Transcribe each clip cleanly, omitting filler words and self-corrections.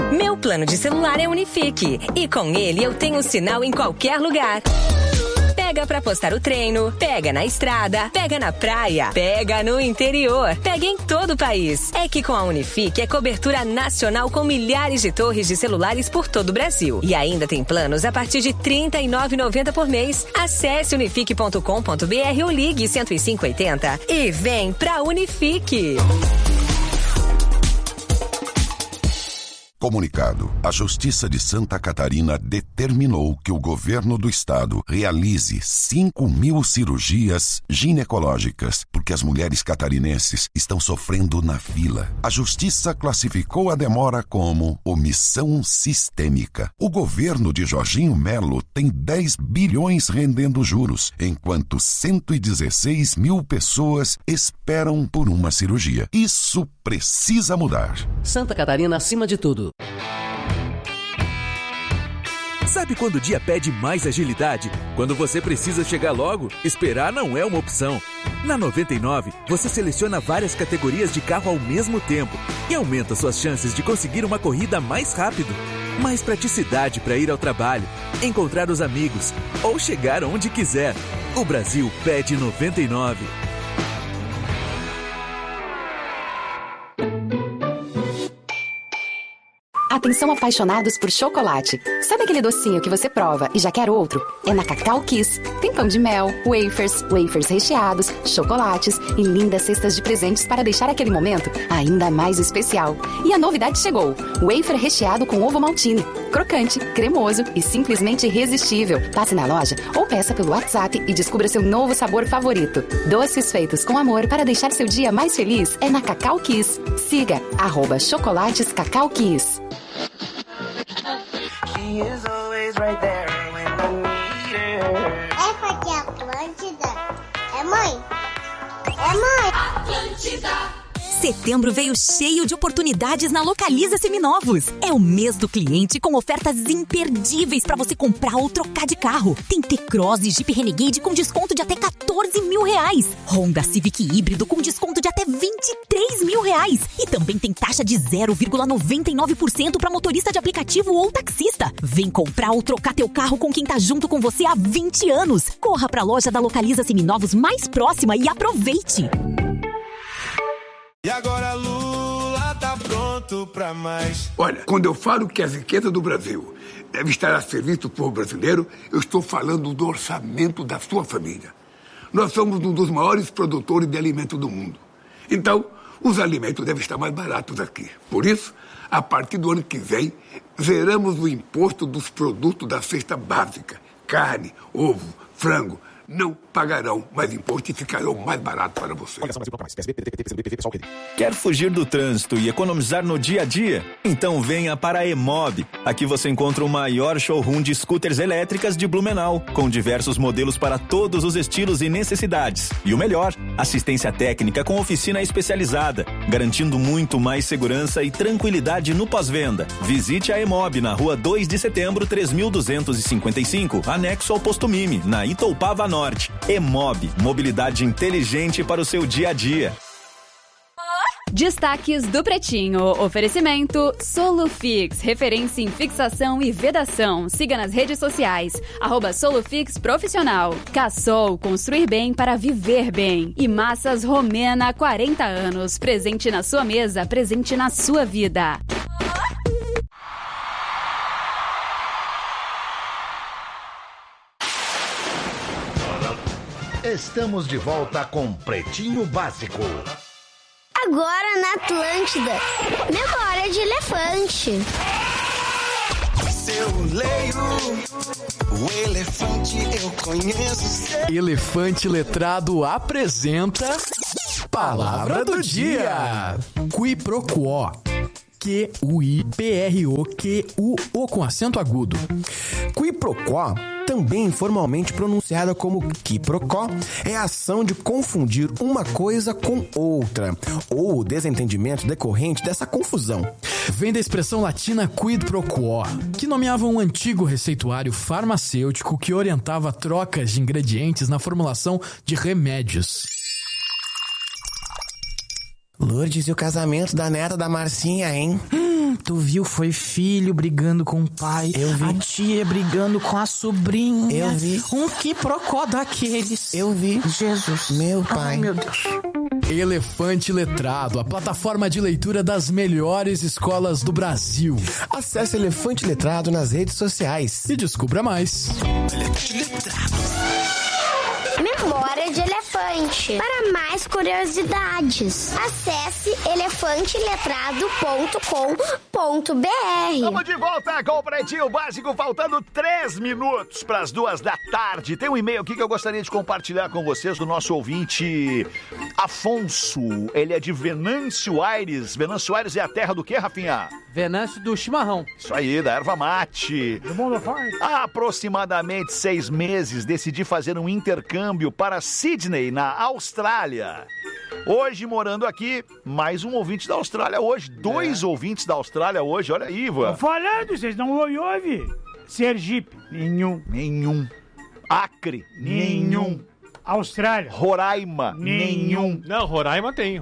Meu plano de celular é Unifique e com ele eu tenho sinal em qualquer lugar. Pega pra postar o treino, pega na estrada, pega na praia, pega no interior, pega em todo o país. É que com a Unifique é cobertura nacional com milhares de torres de celulares por todo o Brasil. E ainda tem planos a partir de R$ 39,90 por mês. Acesse unifique.com.br ou ligue 10580 e vem pra Unifique. Comunicado. A Justiça de Santa Catarina determinou que o governo do estado realize 5.000 cirurgias ginecológicas, porque as mulheres catarinenses estão sofrendo na fila. A Justiça classificou a demora como omissão sistêmica. O governo de Jorginho Melo tem 10 bilhões rendendo juros, enquanto 116 mil pessoas esperam por uma cirurgia. Isso precisa mudar. Santa Catarina acima de tudo. Sabe quando o dia pede mais agilidade? Quando você precisa chegar logo, esperar não é uma opção. Na 99, você seleciona várias categorias de carro ao mesmo tempo e aumenta suas chances de conseguir uma corrida mais rápido. Mais praticidade para ir ao trabalho, encontrar os amigos ou chegar onde quiser. O Brasil pede 99. Atenção apaixonados por chocolate. Sabe aquele docinho que você prova e já quer outro? É na Cacau Kiss. Tem pão de mel, wafers recheados, chocolates e lindas cestas de presentes para deixar aquele momento ainda mais especial. E a novidade chegou. Wafer recheado com ovo maltine. Crocante, cremoso e simplesmente irresistível. Passe na loja ou peça pelo WhatsApp e descubra seu novo sabor favorito. Doces feitos com amor para deixar seu dia mais feliz é na Cacau Kiss. Siga @chocolatescacaukiss. É porque Atlântida é mãe. É mãe. Atlântida. Setembro veio cheio de oportunidades na Localiza Seminovos. É o mês do cliente com ofertas imperdíveis para você comprar ou trocar de carro. Tem T-Cross e Jeep Renegade com desconto de até R$14 mil. Honda Civic híbrido com desconto de até R$23 mil. E também tem taxa de 0,99% para motorista de aplicativo ou taxista. Vem comprar ou trocar teu carro com quem tá junto com você há 20 anos. Corra para a loja da Localiza Seminovos mais próxima e aproveite. E agora Lula tá pronto pra mais. Olha, quando eu falo que as riquezas do Brasil devem estar a serviço do povo brasileiro, eu estou falando do orçamento da sua família. Nós somos um dos maiores produtores de alimentos do mundo. Então, os alimentos devem estar mais baratos aqui. Por isso, a partir do ano que vem, zeramos o imposto dos produtos da cesta básica. Carne, ovo, frango. Não pagarão mais imposto e ficarão mais barato para você. Quer fugir do trânsito e economizar no dia a dia? Então venha para a EMOB. Aqui você encontra o maior showroom de scooters elétricas de Blumenau, com diversos modelos para todos os estilos e necessidades. E o melhor, assistência técnica com oficina especializada, garantindo muito mais segurança e tranquilidade no pós-venda. Visite a EMOB na rua 2 de setembro, 3255, anexo ao Posto Mimi, na Itoupava Norte. EMOB, mobilidade inteligente para o seu dia a dia. Destaques do Pretinho. Oferecimento Solufix, referência em fixação e vedação. Siga nas redes sociais, @Solufix Profissional. Cassol, construir bem para viver bem. E Massas Romena, 40 anos. Presente na sua mesa, presente na sua vida. Estamos de volta com Pretinho Básico. Agora na Atlântida, memória de elefante. Seu leio, o elefante eu conheço. Elefante Letrado apresenta Palavra do Dia. Qui pro quo. Q-U-I-P-R-O-Q-U-O com acento agudo. Qui pro quo, também informalmente pronunciada como quiprocó, é a ação de confundir uma coisa com outra, ou o desentendimento decorrente dessa confusão. Vem da expressão latina quid pro quo, que nomeava um antigo receituário farmacêutico que orientava trocas de ingredientes na formulação de remédios. Lourdes, e o casamento da neta da Marcinha, hein? Tu viu? Foi filho brigando com o pai. Eu vi. A tia brigando com a sobrinha. Eu vi. Um quiprocó daqueles. Eu vi. Jesus. Meu pai. Ai, meu Deus. Elefante Letrado, a plataforma de leitura das melhores escolas do Brasil. Acesse Elefante Letrado nas redes sociais. E descubra mais. Elefante Letrado. Memória de Elefante. Para mais curiosidades, acesse elefanteletrado.com.br. Vamos de volta com o Pretinho Básico, faltando 3 minutos para as 2h. Tem um e-mail aqui que eu gostaria de compartilhar com vocês do nosso ouvinte Afonso. Ele é de Venâncio Aires. Venâncio Aires é a terra do quê, Rafinha? Venâncio do chimarrão. Isso aí, da erva mate. Há aproximadamente 6 meses decidi fazer um intercâmbio para Sydney, na Austrália. Hoje, morando aqui, mais um ouvinte da Austrália hoje. 2 ouvintes da Austrália hoje, olha aí, Ivan. Tô falando, vocês não ouvem. Sergipe, nenhum. Acre, nenhum. Austrália, Roraima, nenhum. Não, Roraima tem.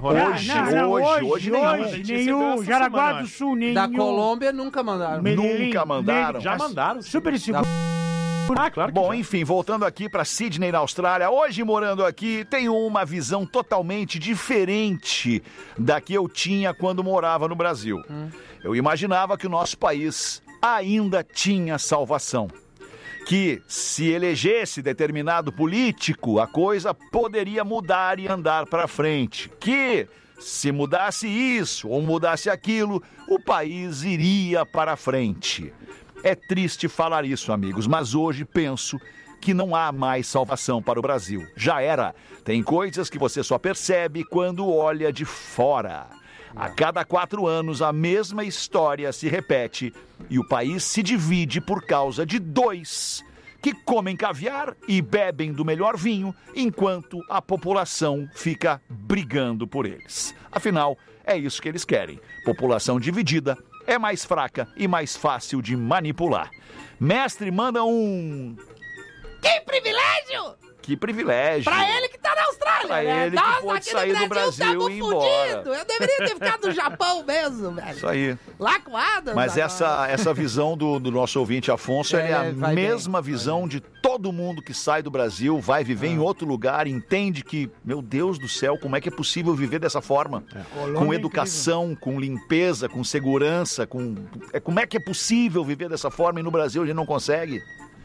Hoje nenhum. Jaraguá do Sul, nenhum. Da Colômbia nunca mandaram. Nunca mandaram. Já mandaram. Super seguro. Claro. Bom, enfim, voltando aqui para Sydney, na Austrália, hoje morando aqui, tenho uma visão totalmente diferente da que eu tinha quando morava no Brasil. Eu imaginava que o nosso país ainda tinha salvação. Que se elegesse determinado político, a coisa poderia mudar e andar para frente. Que se mudasse isso ou mudasse aquilo, o país iria para frente. É triste falar isso, amigos, mas hoje penso que não há mais salvação para o Brasil. Já era. Tem coisas que você só percebe quando olha de fora. A cada 4 anos, a mesma história se repete e o país se divide por causa de 2 que comem caviar e bebem do melhor vinho, enquanto a população fica brigando por eles. Afinal, é isso que eles querem. População dividida é mais fraca e mais fácil de manipular. Mestre, manda um... Que privilégio! Que privilégio! Pra ele que tá na Austrália, pra né? ele que pôde sair do Brasil e ir embora. Eu deveria ter ficado no Japão mesmo, velho. Isso aí. Lá com Adams. Mas essa visão do nosso ouvinte Afonso, é a mesma visão de todo mundo que sai do Brasil, vai viver em outro lugar, entende que, meu Deus do céu, como é que é possível viver dessa forma? Com educação, com limpeza, com segurança, como é que é possível viver dessa forma e no Brasil a gente não consegue?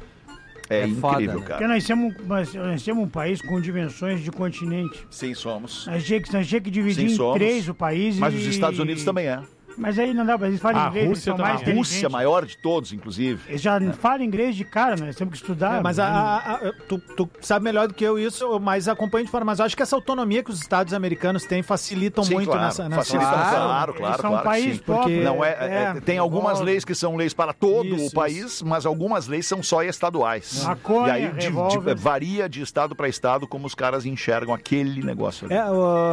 É incrível, foda, né? cara. Porque nós temos um país com dimensões de continente. Sim, somos. Nós tínhamos que dividir em 3 o país. Mas os Estados Unidos também é. Mas aí não dá, eles falam inglês, eles são mais inteligentes. A Rússia, maior de todos, inclusive. Eles já falam inglês de cara, nós temos que estudar. Mas tu sabe melhor do que eu isso, mas acompanho de fora. Mas eu acho que essa autonomia que os Estados americanos têm facilitam muito nessa... Claro, são um país porque tem algumas leis que são leis para todo o país, mas algumas leis são só estaduais. Maconha, e aí varia de estado para estado como os caras enxergam aquele negócio ali.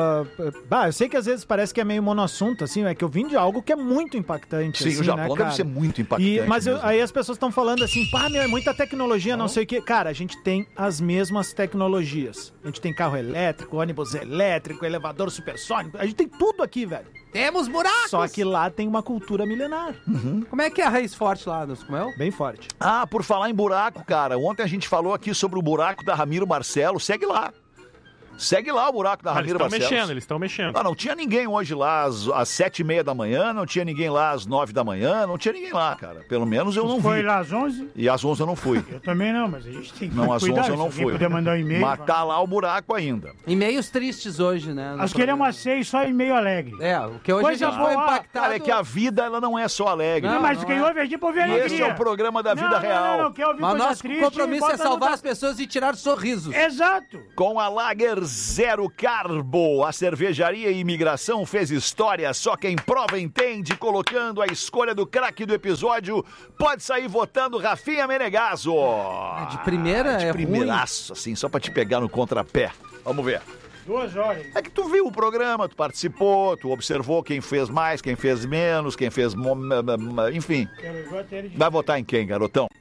Eu sei que às vezes parece que é meio monoassunto, assim, é que eu vim de algo que é muito impactante. Sim, assim, o Japão deve ser muito impactante. Mas aí as pessoas estão falando assim, é muita tecnologia, não sei o quê. Cara, a gente tem as mesmas tecnologias. A gente tem carro elétrico, ônibus elétrico, elevador supersônico. A gente tem tudo aqui, velho. Temos buracos! Só que lá tem uma cultura milenar. Como é que é a raiz forte lá nos Comel? Bem forte. Por falar em buraco, cara, ontem a gente falou aqui sobre o buraco da Ramiro Marcelo. Segue lá o buraco da Ramiro Marcelo. Eles estão mexendo. Não tinha ninguém hoje lá às 7h30 da manhã, não tinha ninguém lá às 9 da manhã, não tinha ninguém lá, cara. Pelo menos eu não vi. Foi lá às 11? E às 11 eu não fui. Eu também não, mas a gente tem que cuidar. Não, às 11 eu não fui. Poder mandar um e-mail. Mas tá lá o buraco ainda. E-mails tristes hoje, né? Nós queremos a 6 só e-mail alegre. O que hoje Coisa a gente foi impactado. Cara, é que a vida, ela não é só alegre. Não, mas quem ouve aqui pra ouvir alegria. Esse é o programa da vida real. Não, quer ouvir coisa nosso triste, compromisso é salvar as pessoas e tirar sorrisos. Exato. Com a Lager Zero Carbo, a cervejaria e imigração fez história, só quem prova entende, colocando a escolha do craque do episódio, pode sair votando Rafinha Menegaso. De primeira de primeiraço, assim, só pra te pegar no contrapé. Vamos ver. 2 horas. É que tu viu o programa, tu participou, tu observou quem fez mais, quem fez menos, quem fez... Enfim. Vai votar em quem, garotão?